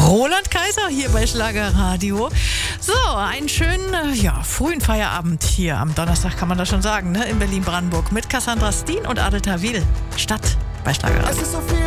Roland Kaiser hier bei Schlagerradio. So, einen schönen, frühen Feierabend hier am Donnerstag, kann man das schon sagen, ne? In Berlin-Brandenburg mit Cassandra Steen und Adel Tawil. Stadt bei Schlagerradio. Es ist so viel